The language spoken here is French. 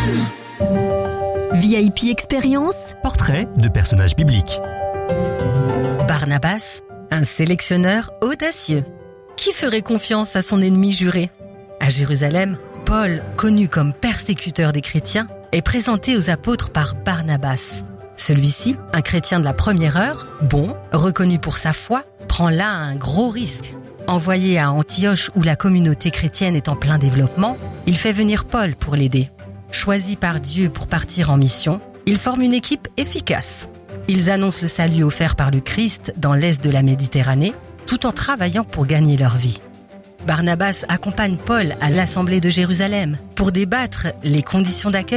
VIP Expérience, portrait de personnages bibliques. Barnabas, un sélectionneur audacieux. Qui ferait confiance à son ennemi juré ? À Jérusalem, Paul, connu comme persécuteur des chrétiens, est présenté aux apôtres par Barnabas. Celui-ci, un chrétien de la première heure, bon, reconnu pour sa foi, prend là un gros risque. Envoyé à Antioche où la communauté chrétienne est en plein développement, il fait venir Paul pour l'aider. Choisi par Dieu pour partir en mission, ils forment une équipe efficace. Ils annoncent le salut offert par le Christ dans l'est de la Méditerranée, tout en travaillant pour gagner leur vie. Barnabas accompagne Paul à l'Assemblée de Jérusalem pour débattre les conditions d'accueil